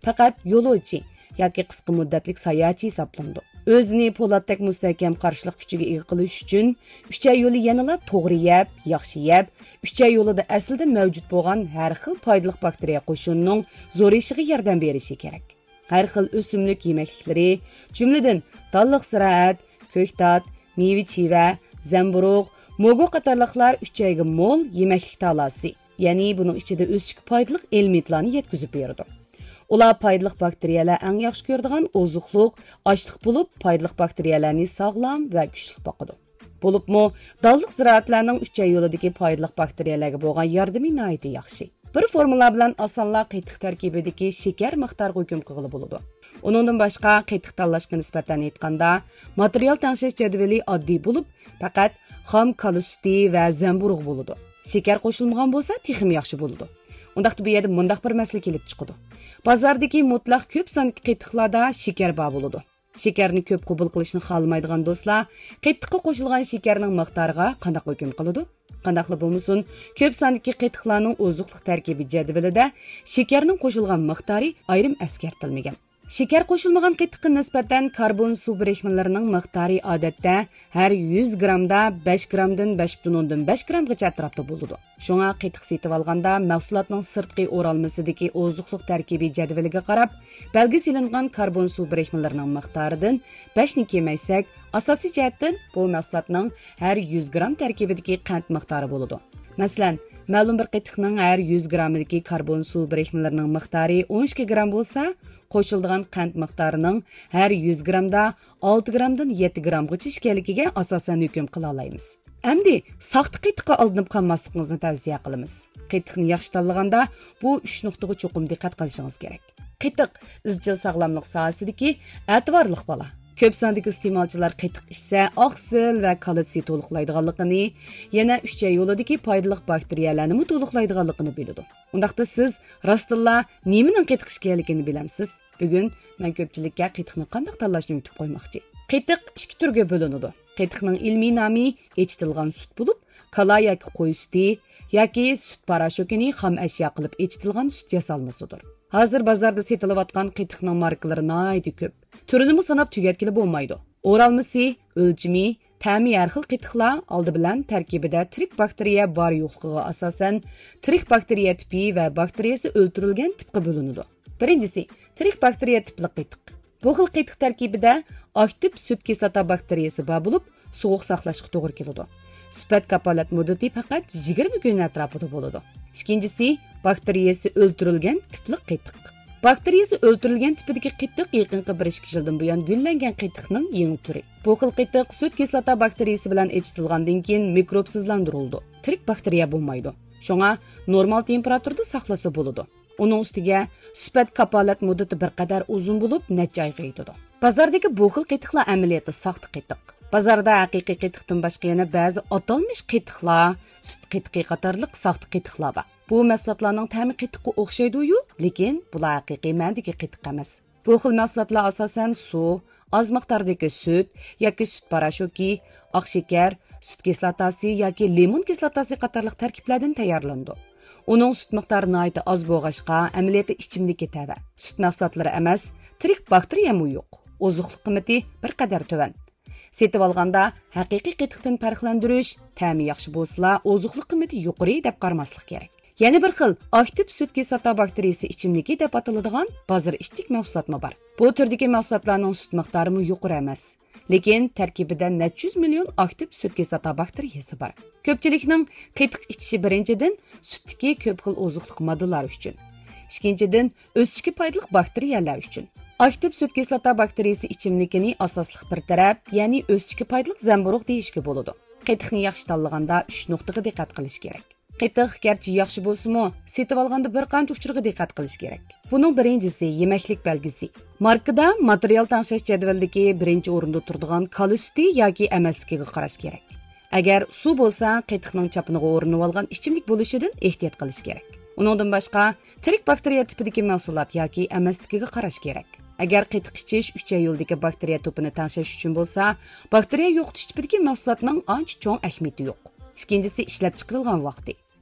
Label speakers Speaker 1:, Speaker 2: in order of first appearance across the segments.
Speaker 1: faqat yo'lovchi yoki qisqa muddatlik sayohatchi hisoblanadi. O'zini po'latdek mustahkam qarshilik kuchiga ega qilish uchun 3 ay yo'li yanada to'g'ri yeb, yaxshi yeb, 3 ay yo'lida aslida mavjud bo'lgan har xil foydali bakteriya qo'shinining zo'rayishiga yordam berishi kerak. Har xil o'simlik yemakliklari, jumladan dalliq ziroat, ko'ktat, meva-cheva, zamburug', mo'gu qatorliqlar 3 ayga mo'l yemaklik talasi, ya'ni buning ichida o'sish foydali elementlarni yetkazib beradi. Ular foydali bakteriyalar eng yaxshi ko'radigan oziqliq, ochliq bo'lib, foydali bakteriyalarni sog'lom va kuchli boqadi. Bo'libmi, dalliq ziroatlarning 3 ay yo'lidagi foydali bakteriyalarga bo'lgan yordami nihoyat yaxshi. Bir formula bilan osonla qiytiq tarkibidagi shakar miqdoriga hukm qilib bo'ladi. Uningdan boshqa qiytiq tanlashga nisbatan aytganda, material tangshish jadvali oddiy bo'lib, faqat xom kalusti va zamburug' bo'ladi. Shakar qo'shilmagan bo'lsa, texim yaxshi bo'ladi. Undaqda bu yerda mundaq bir masala kelib chiqadi. Bozordagi mutlaq ko'p sonli qiytiqlarda shakar bor bo'ladi. Shakarni ko'p qabul qilishni xohlamaydigan do'stlar, qiytiqqa qo'shilgan shakarning miqdoriga qanday hukm qiladi? Qandaqli bo'lmasin, ko'p sonli qiytiqlarning oziqlik tarkibi jadvalida shakarning qo'shilgan miqdori ayrim eskartilmagan. Shakar qo'shilmagan qiytiqqa nisbatan karbon suv birikmalarining miqdori odatda har 100 grammda 5 gramdan 5,5 gramgacha atrofda bo'ladi. Shunga qiytiq setib olganda mahsulotning sirtqi o'ralmasidagi oziqlik tarkibi jadvaliga qarab, belgi silingan karbon suv birikmalarining miqdoridan 5 ni kemaysak, asosiy jihatdan bu mahsulotning har 100 gram tarkibidagi qand miqdori bo'ladi. Masalan, ma'lum bir qiytiqning har 100 grammdagi karbon suv birikmalarining miqdori 12 gram bo'lsa, qo'shiladigan qand miqdorining har 100 gramda 6 gramdan 7 gramgacha ekanligiga asosan hukm qila olamiz. Endi saxta qiytiqqa aldanib qolmasligingizni tavsiya qilamiz. Qiytiqni yaxshi tanlaganda bu 3 nuqtaga cho'qim diqqat qilishingiz kerak. Qiytiq izchil sog'lomlik sohasidagi e'tiborli bola. Ko'p sondagi iste'molchilar qiytiq ichsa, oqsil va kalsiy to'liqlaydiganligini, yana 3 ay yo'lidagi foydali bakteriyalarni to'liqlaydiganligini biladi. Undaqda siz rostilla nimaning qiytiq ekanligini bilamsiz. Bugun men ko'pchilikka qiytiqni qanday tanlashni o'rgatib qo'ymoqchi. Qiytiq 2 turga bo'linadi. Qiytiqning ilmiy nomi echitilgan sut bo'lib, kala yoki qo'y suti yoki sut parashokini xom ashyo qilib echitilgan sut yasalmasidir. Hozir bozorda setilayotgan qiytiqning markalari nihoyat ko'p. Turini sanab tugatkili bo'lmaydi. O'ralmasi, o'lchimi, ta'mi har xil qiytiqlar oldi bilan tarkibida tirik bakteriya bor yo'qligiga asosan tirik bakteriya tipi va bakteriyasi o'ldirilgan tipga bo'linadi. Birinchisi, tirik bakteriya tipli qiytiq. Bu xil qiytiq tarkibida aktiv sut kislota bakteriyasi bor bo'lib, sovuq saqlashga to'g'ri keladi. Sifat kapolat muddati faqat 20 kun atrofida bo'ladi. Ikkinchisi, bakteriyasi o'ldirilgan tipli qiytiq. Bakteriyasi o'ldirilgan tipidagi qiytiq yaqinqi 1-2 yildan buyon gullangan qiytiqning yangi turi. Bu xil qiytiq sut kislota bakteriyasi bilan echitilgandan keyin mikrobsizlantirildi. Tirik bakteriya bo'lmaydi. Shunga normal temperaturada saqlasa bo'ladi. Uning ustiga sifat kapolat muddati bir qadar uzun bo'lib, necha oyga yetadi. Bozordagi bu xil qiytiqlar amaliyotda saxta qiytiq. Bozorda haqiqiy qiytiqdan boshqa yana ba'zi atalmish qiytiqlar, sut qiytiqi qatorliq saxta qiytiqlar bor. Bu mahsulotlarning ta'mi qiytiqqa o'xshaydi-yu, lekin bular haqiqiy ma'nodagi qiytiq emas. Bu xil mahsulotlar asosan suv, oz miqdordagi sut yoki sut parashoki, oq shakar, sut kislotasi yoki limon kislotasi qatorliq tarkiblardan tayyorlanadi. Uning sut miqdori nihoyat oz bo'lg'achqa, amaliyotda ichimlikka tava. Sut mahsulotlari emas, tirik bakteriyami yo'q. Oziqlik qiymati bir qadar tuvan. Setib olganda haqiqiy qiytiqdan farqlantirish, ta'mi yaxshi bo'lsa, oziqlik qiymati yuqori deb qaramaslik kerak. Yana bir xil aktiv sut kislota bakteriyasi ichimligi deb ataladigan bozor ichlik mahsulotlar bor. Bu turdagi mahsulotlarning sut miqdori yuqori emas, lekin tarkibida necha yuz million aktiv sut kislota bakteriyasi bor. Ko'pchilikning qiytiq ichishi birinchidan sutdagi ko'p xil oziqlik moddalar uchun, ikkinchidan o'sishga foydali bakteriyalar uchun. Aktiv sut kislota bakteriyasi ichimlikini asosli bir taraf, ya'ni o'sishga foydali zamburug' deyishga bo'ladi. Qiytiqni yaxshi tanlaganda 3 nuqtaga diqqat qilish kerak. Qiytiq garchi yaxshi bo'lsa-mu, setib olganda bir qancha uchurga diqqat qilish kerak. Buning birinchisi yemaklik belgisi. Markada material tangshish jadvalidagi birinchi o'rinda turadigan kalsiy yoki emasligiga qarash kerak. Agar suv bo'lsa, qiytiqning chapiniga o'rnab olgan ichimlik bo'lishidan ehtiyot qilish kerak. Uningdan boshqa tirik bakteriya tipidagi mahsulot yoki emasligiga qarash kerak. Agar qiytiq ichish 3 ay yo'ldagi bakteriya to'pini tangshish uchun bo'lsa, bakteriya yo'qotish tipidagi mahsulotning ancha cho'ng ahamiyati yo'q. Ikkinchisi ishlab chiqarilgan vaqti.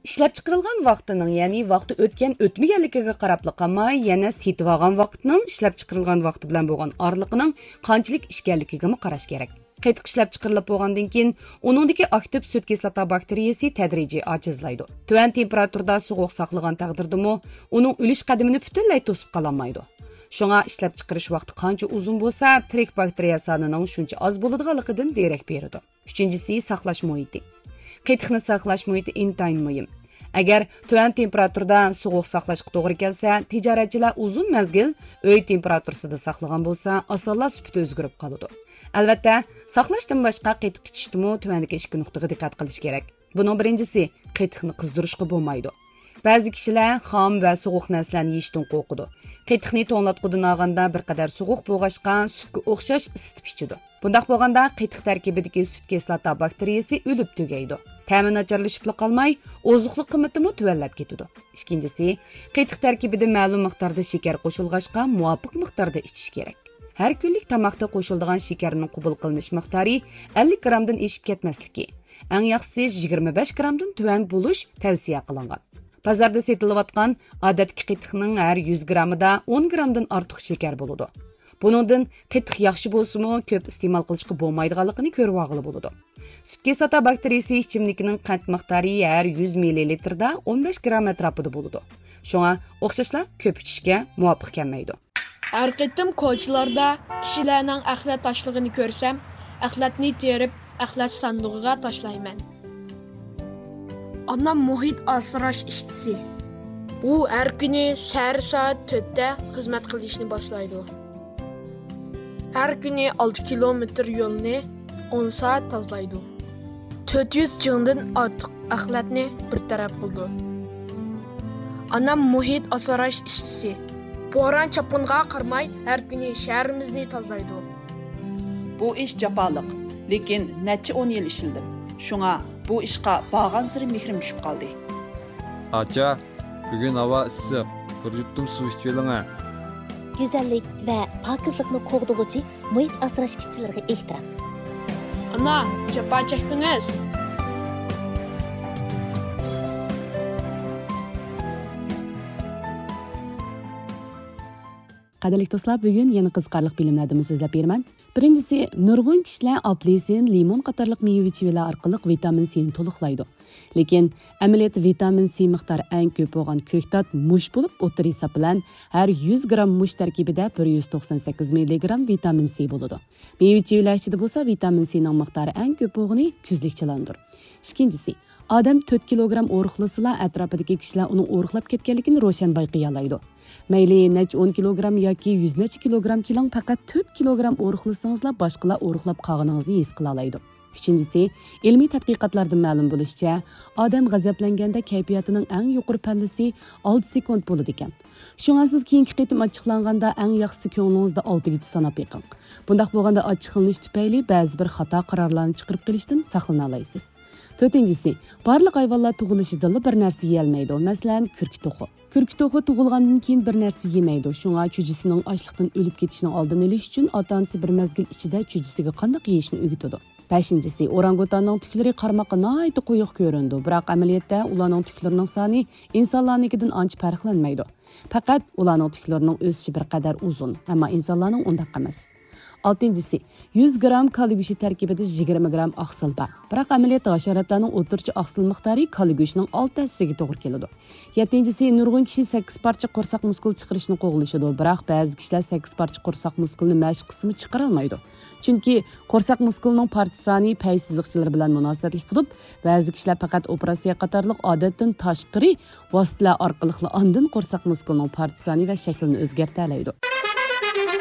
Speaker 1: İşlep chiqarilgan vaqtining, ya'ni vaqti o'tgan o'tmaganligiga qarab qolmay, yana setib olgan vaqtning ishlab chiqarilgan vaqti bilan bo'lgan orliqining qanchalik ishganligiga qarash kerak. Qaytiq ishlab chiqarilib bo'lgandan keyin uningdagi aktiv sut kislota bakteriyasi tadrijiy ojizlaydi. Tuvan temperaturada sovuq saqlagan taqdirdami, uning o'lish qadamini butunlay to'sib qololmaydi. Shunga ishlab chiqarish vaqti qancha uzun bo'lsa, tirik bakteriya sonining shuncha oz bo'ladiganligidan derak beradi. Uchinchisi, saqlash muhiti. Qaytiqni saqlash muhiti intayin muhim. Agar tuvan temperaturada sovuq saqlashga to'g'ri kelsa, tijoratchilar uzun mazgil uy temperaturasida saqlagan bo'lsa, osonla sifati o'zgarib qoladi. Albatta, saqlashdan boshqa qaytiq ichishda tuvandagi 2 nuqtaga diqqat qilish kerak. Buning birinchisi, qaytiqni qizdirishga bo'lmaydi. Ba'zi kishilar xom va sovuq narsalarni yeyishdan qo'rqadi. Qaytiqni to'nglatqudan olganda bir qadar sovuq bo'lg'achqa sutga o'xshash isitib ichidi. Bundaq bo'lganda qaytiq tarkibidagi sut kislota bakteriyasi o'lib tugaydi. Ta'mi nacharlashib qolmay, oziqlik qiymatimi tuvanlab ketadi. Ikkinchisi, qaytiq tarkibida ma'lum miqdorda shakar qo'shilg'achqa muvofiq miqdorda ichish kerak. Har kunlik tamoqda qo'shiladigan shakarning qabul qilinish miqdori 50 gramdan eshib ketmasligi, eng yaxshisi 25 gramdan tuvan bo'lish tavsiya qilingan. Pazarda setilayotgan odatki qaytiqning har 100 gramida 10 gramdan ortiq shakar bo'ladi. Buningdan qaytiq yaxshi bo'lsa-mu, ko'p iste'mol qilishga bo'lmaydiganligini ko'rib olg'ili bo'ladi. Sut kislota bakteriyasi ichimligining qand miqdori har 100 ml da 15 gram atrofida bo'ladi. Shunga o'xshashla ko'p ichishga muvofiq kelmaydi.
Speaker 2: Har qitim ko'chalarda kishilarning axlat tashlig'ini ko'rsam, axlatni terib, axlat sandig'iga tashlayman. Anam muhit asrash ishtisi. U har kuni soat 4 da xizmat qilishni boshlaydi. Har kuni 6 kilometr yo'lni 10 soat tozalaydi. 400 jingdan ortiq axlatni bir taraf qildi. Anam muhit asrash ishtisi. Bo'ron chapqinga qarmay har kuni shahrimizni tozalaydi.
Speaker 3: Bu ish jafoliq, lekin necha 10 yil ishildim. Shunga bu ishqa bağan siri mehrim tushib qoldi.
Speaker 4: Acha, bugun havo issiq. Bir yuttum suv ichib oling.
Speaker 5: Güzellik ve pakizlikni qo'g'dug'uchi muhit asrash ishchilariga ehtirom.
Speaker 2: Ana, jafo chekdingiz.
Speaker 1: Qadrli do'stlar, bugun yana qiziqarli bilimlarni so'zlab beraman. Birinchisi, nurg'un kishilar apelsin, limon qatorliq meva-chevalar orqali vitamin C ni to'liqlaydi. Lekin amaliyotda vitamin C miqdori eng ko'p bo'lgan ko'ktat mush bo'lib, o'tir hisob bilan har 100 gram mush tarkibida 198 mg vitamin C bo'ladi. Meva-chevalar ichida bo'lsa, vitamin C ning miqdori eng ko'p bo'lgani kuzlik chilandir. Ikkinchisi, odam 4 kilogram o'riqlasila, atrofidagi kishilar uni o'riqlab ketganligini ro'shan bayqay oladi. Mayli nech 10 kilogram yoki 100 necha kilogram kilang faqat 4 kilogram o'riqlasangizlar boshqalar o'riqlab qolganingizni his qila oladi. Uchinchisi, ilmiy tadqiqotlardan ma'lum bo'lishicha, odam g'azablanganda kayfiyatining eng yuqori pallasi 6 sekund bo'ladi ekan. Shunga siz keyingi qitim ochiqlanganda eng yaxshisi ko'nglingizda 6 gacha sanab yiqing. Bundaq bo'lganda ochiqlanish tufayli ba'zi bir xato qarorlarni chiqarib qilishdan saqlana olasiz. To'rtinchisi, barliq hayvonlar tug'ilishida bir narsa yeyolmaydi. Masalan, kurk to'qi. Kurk to'qi tug'ilgandan keyin bir narsa yemaydi. Shunga chujisining ochliqdan o'lib ketishining oldini olish uchun ota-onasi bir mazgil ichida chujisiga qanday yeyishni o'rgatadi. Beshinchisi, orangutanning tuklari qarmoqqa nihoyat quyuq ko'rindi, biroq amaliyotda ularning tuklarining soni insonlarnikidan ancha farqlanmaydi. Faqat ularning tuklarining o'sishi bir qadar uzun, ammo insonlarning undaq emas. Altıncısı, 100 gram kali go'shti tarkibida 20 gram oqsil bor. Biroq amaliyotda hasharotlarning o'rtacha oqsil miqdori kali go'shtining 6-siga to'g'ri keladi. 7-si, nurg'un kishi 8 parcha qo'rsoq muskul chiqarishni qo'g'lashadi, biroq ba'zi kishilar 8 parcha qo'rsoq muskulni mashq qismi chiqara olmaydi. Chunki qo'rsoq muskulining parcha soni pay siziqchilar bilan munosabatli bo'lib, ba'zi kishilar faqat operatsiya qatorliq odatdan tashqari vositalar orqali andin qo'rsoq muskulining parcha soni va shaklini o'zgartira oladi.